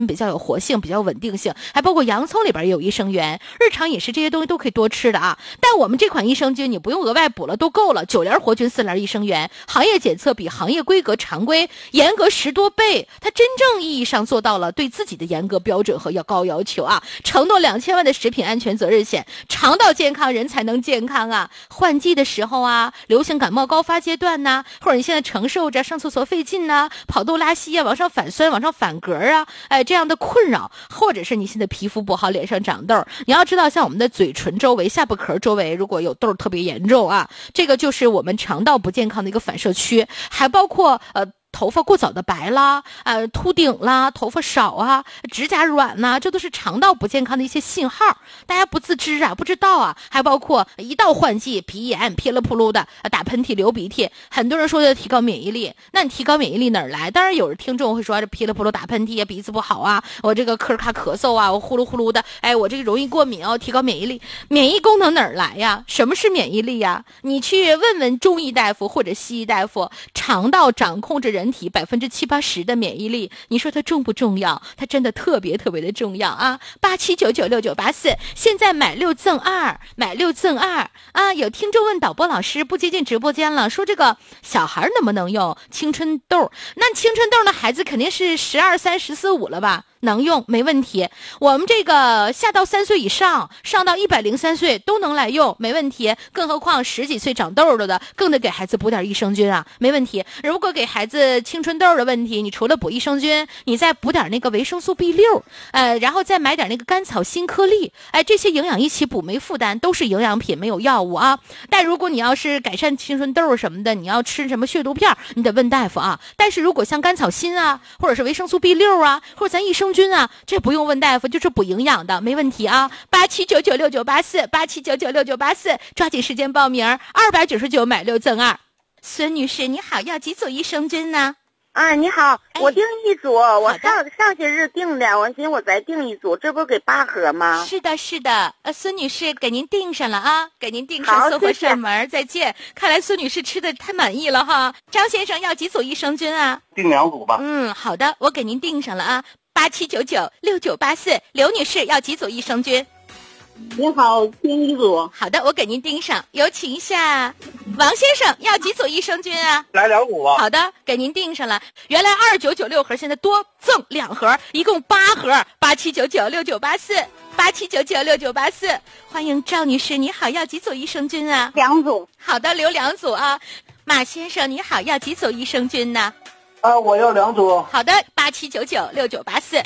比较有活性，比较稳定性，还包括洋葱里边也有益生元，日常饮食这些东西都可以多吃的啊。但我们这款益生菌你不用额外补了，都够了，9联活菌4联益生元，行业检测比行业规格常规严格10多倍，它真正意义上做到了对自己的严格标准和高要求啊，承诺2000万的食品安全责任险，肠道健康人才能健康啊。换季的时候啊，流行感冒高发阶段呢，或者你现在承受着上厕所费劲呢，跑肚拉稀啊，往上反酸，往上反嗝啊，这样的困扰，或者是你现在皮肤不好，脸上长痘，你要知道像我们的嘴唇周围、下巴壳周围如果有痘特别严重啊，这个就是我们肠道不健康的一个反射区，还包括头发过早的白啦，秃顶啦，头发少啊，指甲软呐，这都是肠道不健康的一些信号，大家不自知啊，不知道啊。还包括一到换季，鼻炎噼里扑噜的，打喷嚏流鼻涕，很多人说要提高免疫力，那你提高免疫力哪儿来？当然有听众会说这噼里扑噜打喷嚏啊，鼻子不好啊，我这个咳嗽啊，我呼噜呼噜的，我这个容易过敏哦，提高免疫力，免疫功能哪儿来呀？什么是免疫力呀？你去问问中医大夫或者西医大夫，肠道掌控着人体70%-80%的免疫力，你说它重不重要？它真的特别特别的重要啊！87996984，现在买6赠2，买6赠2啊！有听众问导播老师不接进直播间了，说这个小孩能不能用青春痘？那青春痘的孩子肯定是12、3、14、15了吧？能用没问题，我们这个下到3岁以上，上到103岁都能来用，没问题。更何况10几岁长痘的，更得给孩子补点益生菌啊，没问题。如果给孩子青春痘的问题，你除了补益生菌，你再补点那个维生素 B6，然后再买点那个甘草新颗粒，这些营养一起补，没负担，都是营养品，没有药物啊。但如果你要是改善青春痘什么的，你要吃什么血毒片，你得问大夫啊。但是如果像甘草新啊，或者是维生素 B6啊，或者咱益生菌啊，这不用问大夫，就是补营养的，没问题啊。87996984，87996984，抓紧时间报名，299买6赠2。孙女士你好，要几组益生菌呢？ 你好，我订一组，我上些日订的，我寻思我再订一组，这不给8盒吗？ 是的，是的，孙女士给您订上了啊，给您订上，送货上门，再见。看来孙女士吃的太满意了哈。张先生要几组益生菌啊？ 订2组吧。 好的，我给您订上了啊。87996984，刘女士要几组益生菌？ 你好，订1组。 好的，我给您订上。有请一下王先生，要几组益生菌啊？ 来2组吧。 好的，给您订上了。原来2996盒，现在多赠2盒，一共8盒。87996984， 87996984。欢迎赵女士，你好，要几组益生菌啊 ？2组。 好的，留2组啊。马先生你好，要几组益生菌呢？ 我要2组。 好的，87996984，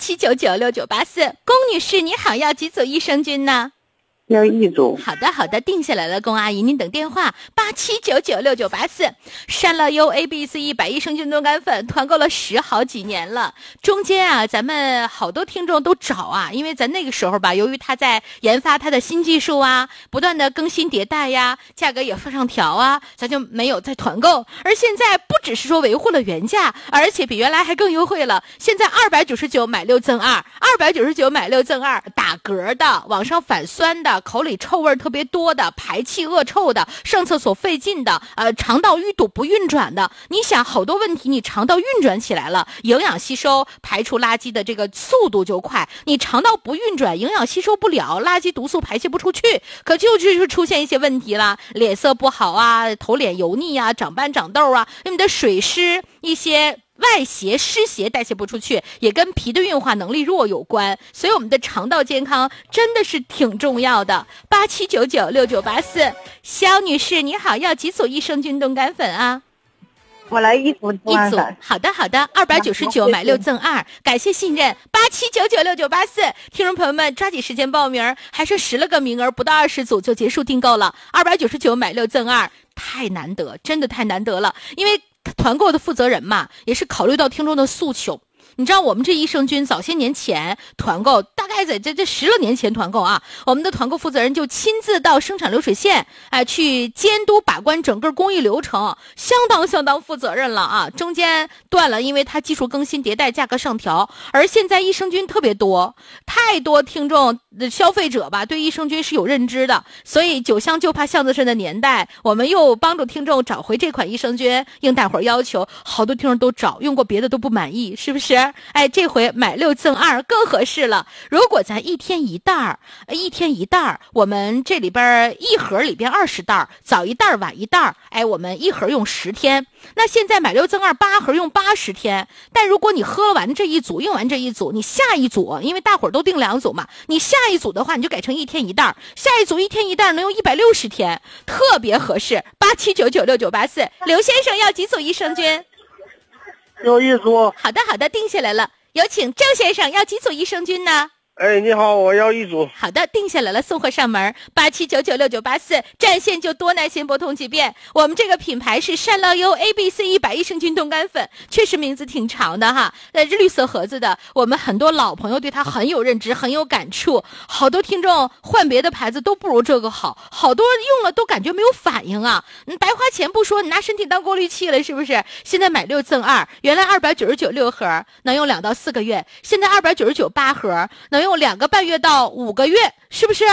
87996984。龚女士你好，要几组益生菌呢？ 要1组。 好的好的，定下来了，龚阿姨您等电话。87996984，山乐优 ABC 100益生菌冻干粉团购了10好几年了，中间啊咱们好多听众都找啊，因为咱那个时候吧，由于他在研发他的新技术啊，不断的更新迭代呀，价格也往上调啊，咱就没有再团购。而现在不只是说维护了原价，而且比原来还更优惠了，现在299买6赠2，299买6赠2，打嗝的，往上反酸的，口里臭味特别多的，排气恶臭的，上厕所费劲的，肠道淤堵不运转的，你想好多问题，你肠道运转起来了，营养吸收排出垃圾的这个速度就快，你肠道不运转，营养吸收不了，垃圾毒素排泄不出去，可就是出现一些问题了，脸色不好啊，头脸油腻啊，长斑长痘啊，你的水湿一些外邪湿邪代谢不出去，也跟脾的运化能力弱有关，所以我们的肠道健康真的是挺重要的。87996984，肖女士你好，要几组益生菌冻干粉啊？ 我来1组。 1组。好的好的，299买6赠2，感谢信任。87996984，听众朋友们抓紧时间报名，还剩10个名额，不到20组就结束订购了。299买6赠2，太难得，真的太难得了，因为团购的负责人嘛，也是考虑到听众的诉求。你知道我们这益生菌早些年前团购大概概在这10多年前团购啊，我们的团购负责人就亲自到生产流水线去监督把关整个工艺流程，相当负责任了啊。中间断了，因为它技术更新迭代，价格上调，而现在益生菌特别多，太多听众的消费者吧对益生菌是有认知的，所以酒香就怕巷子深的年代，我们又帮助听众找回这款益生菌，应大伙儿要求，好多听众都找，用过别的都不满意，是不是？哎，这回买6赠2更合适了。如果咱一天一袋，我们这里边一盒里边20袋，早一袋晚一袋，哎，我们一盒用10天。那现在买6赠2 8盒用80天，但如果你喝完这一组，用完这一组，你下一组，因为大伙儿都订2组嘛，你下一组的话你就改成一天一袋，下一组一天一袋能用160天，特别合适。87996984，刘先生要几组益生菌？ 要1组。 好的，定下来了。有请郑先生，要几组益生菌呢？ 哎，你好，我要1组。 好的，定下来了，送货上门。87996984，占线就多，耐心拨通即便。我们这个品牌是善乐优 ABC100益生菌冻干粉，确实名字挺长的哈，绿色盒子的。我们很多老朋友对它很有认知，很有感触。好多听众换别的牌子都不如这个好，好多用了都感觉没有反应啊。你白花钱不说，你拿身体当过滤器了是不是？现在买6赠2，原来299 6盒能用2到4个月，现在299 8盒能用2个半月到5个月，是不是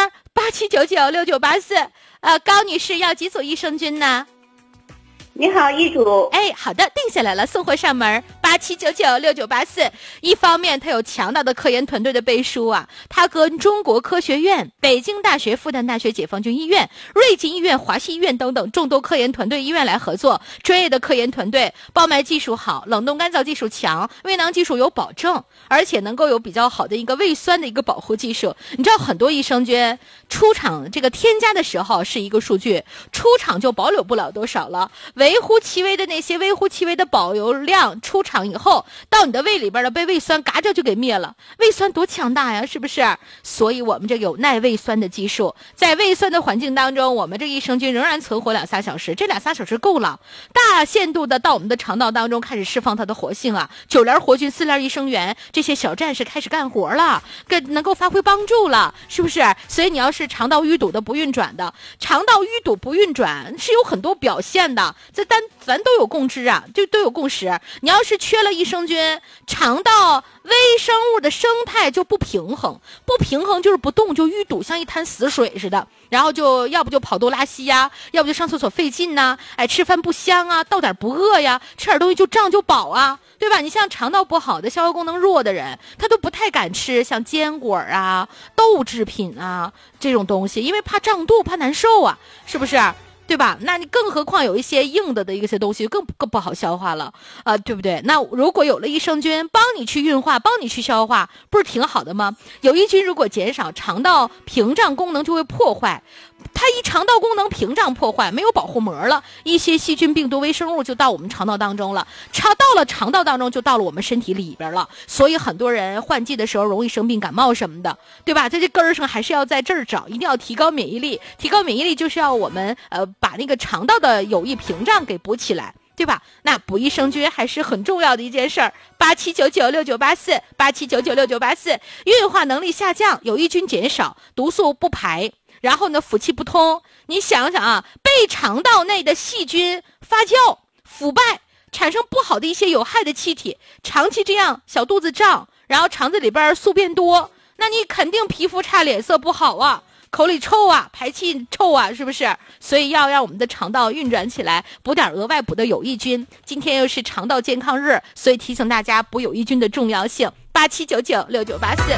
？87996984，高女士要几组益生菌呢？ 你好，1组。 哎，好的，定下来了，送货上门。87996984，一方面它有强大的科研团队的背书啊，它跟中国科学院、北京大学、复旦大学解放军医院、瑞金医院、华西医院等等众多科研团队医院来合作，专业的科研团队，包埋技术好，冷冻干燥技术强，微囊技术有保证，而且能够有比较好的一个胃酸的一个保护技术。你知道很多益生菌出厂这个添加的时候是一个数据，出厂就保留不了多少了，微乎其微的那些微乎其微的保留量，出厂以后到你的胃里边的被胃酸嘎着就给灭了。胃酸多强大呀，是不是？所以我们这个有耐胃酸的技术，在胃酸的环境当中，我们这个益生菌仍然存活2-3小时，这2-3小时够了，大限度的到我们的肠道当中开始释放它的活性啊。9联活菌、4联益生元这些小战士开始干活了，能够发挥帮助了，是不是？所以你要是肠道淤堵的不运转的，肠道淤堵不运转是有很多表现的，咱都有共知啊，就都有共识。你要是缺了益生菌，肠道微生物的生态就不平衡，不平衡就是不动，就淤堵，像一滩死水似的。然后就要不就跑肚拉稀呀，要不就上厕所费劲呐，哎，吃饭不香啊，到点不饿呀，吃点东西就胀就饱啊，对吧？你像肠道不好的、消化功能弱的人，他都不太敢吃像坚果啊、豆制品啊这种东西，因为怕胀肚、怕难受啊，是不是？对吧？那你更何况有一些硬的一些东西更不好消化了对不对？那如果有了益生菌帮你去运化，帮你去消化，不是挺好的吗？有益菌如果减少，肠道屏障功能就会破坏，它一肠道功能屏障破坏，没有保护膜了，一些细菌、病毒、微生物就到我们肠道当中了，到了肠道当中就到了我们身体里边了。所以很多人换季的时候容易生病、感冒什么的，对吧？在这根儿上还是要在这儿找，一定要提高免疫力。提高免疫力就是要我们把那个肠道的有益屏障给补起来，对吧？那补益生菌还是很重要的一件事儿。87996984 87996984，运化能力下降，有益菌减少，毒素不排，然后呢腑气不通。你想想啊，被肠道内的细菌发酵腐败，产生不好的一些有害的气体，长期这样小肚子胀，然后肠子里边宿便多，那你肯定皮肤差，脸色不好啊，口里臭啊，排气臭啊，是不是？所以要让我们的肠道运转起来，补点额外补的有益菌。今天又是肠道健康日，所以提醒大家补有益菌的重要性。87996984。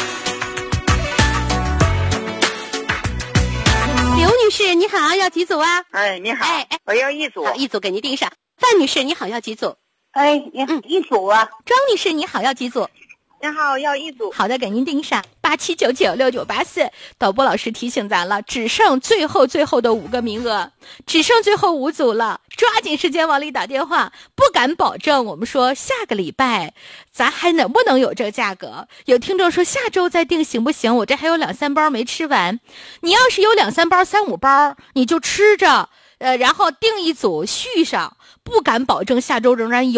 刘女士你好，要几组啊？ 哎，你好，我要1组。 好，1组给您订上。范女士你好，要几组？ 哎，1组啊。 庄女士你好，要几组？ 你好，要1组。 好的，给您订上。87996984，导播老师提醒咱了，只剩最后的5个名额，只剩最后5组了，抓紧时间往里打电话。不敢保证我们说下个礼拜咱还能不能有这个价格，有听众说下周再订行不行，我这还有2-3包没吃完。你要是有2-3包、3-5包你就吃着，然后订1组续上，不敢保证下周仍然有啊。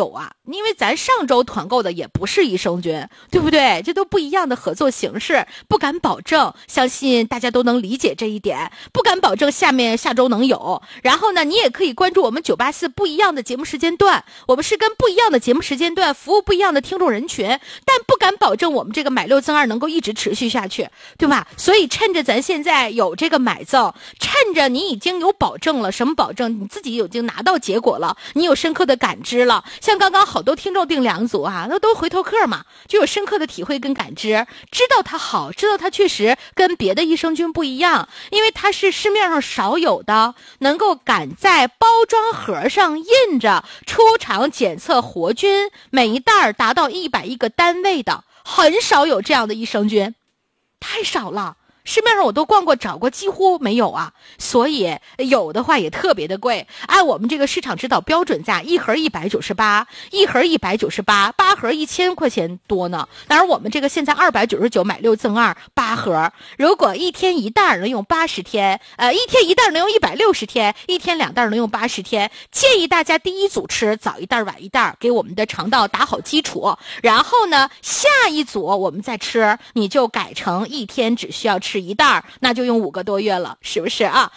因为咱上周团购的也不是益生菌，对不对？这都不一样的合作形式，不敢保证，相信大家都能理解这一点，不敢保证下周能有。然后呢，你也可以关注我们984不一样的节目时间段，我们是跟不一样的节目时间段服务不一样的听众人群，但不敢保证我们这个买6赠2能够一直持续下去，对吧？所以趁着咱现在有这个买赠，趁着你已经有保证了，什么保证？你自己已经拿到结果了，你有深刻的感知了。像刚刚好多听众订2组啊，那都回头客嘛，就有深刻的体会跟感知，知道它好，知道它确实跟别的益生菌不一样，因为它是市面上少有的能够敢在包装盒上印着出厂检测活菌，每一袋达到110个单位的，很少有这样的益生菌，太少了。市面上我都逛过找过，几乎没有啊，所以有的话也特别的贵。按我们这个市场指导标准价，一盒198，一盒198，8盒1000块钱多呢。当然我们这个现在299买6赠2，8盒，如果一天一袋能用80天，一天一袋能用160天，一天2袋能用80天。建议大家第一组吃早一袋晚一袋，给我们的肠道打好基础，然后呢下一组我们再吃，你就改成一天只需要吃一袋，那就用5个多月了，是不是啊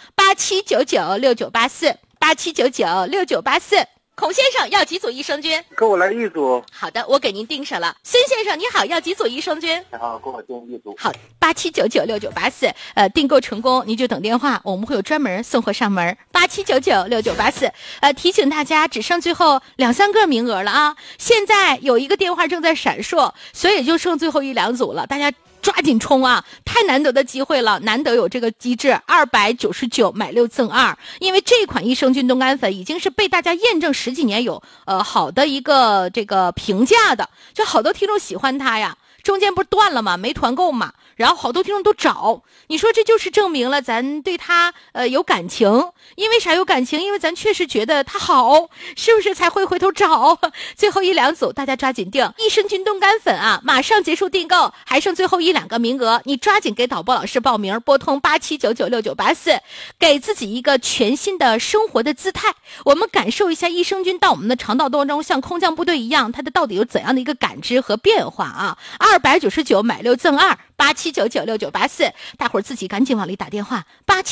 ？87996984，87996984。孔先生要几组益生菌？ 给我来1组。 好的，我给您订上了。孙先生你好，要几组益生菌？ 好，给我订1组。 好，87996984，订购成功您就等电话，我们会有专门送货上门。87996984，提醒大家只剩最后2-3个名额了啊！现在有一个电话正在闪烁，所以就剩最后1-2组了，大家抓紧冲啊！太难得的机会了，难得有这个机制，299买6赠2。因为这款益生菌冻干粉已经是被大家验证10几年有好的一个这个评价的，就好多听众喜欢它呀。中间不是断了吗？没团购嘛，然后好多听众都找，你说这就是证明了咱对它有感情。因为啥有感情？因为咱确实觉得它好，是不是才会回头找？最后1-2组大家抓紧订益生菌冻干粉啊，马上结束订购，还剩最后1-2个名额，你抓紧给导播老师报名，拨通87996984，给自己一个全新的生活的姿态。我们感受一下益生菌到我们的肠道当中像空降部队一样，它的到底有怎样的一个感知和变化啊！299买6赠2，87996984，大伙儿自己赶紧往里打电话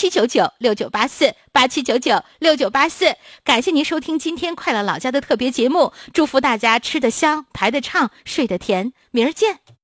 ，87996984，87996984。感谢您收听今天快乐老家的特别节目，祝福大家吃得香，排得畅，睡得甜，明儿见。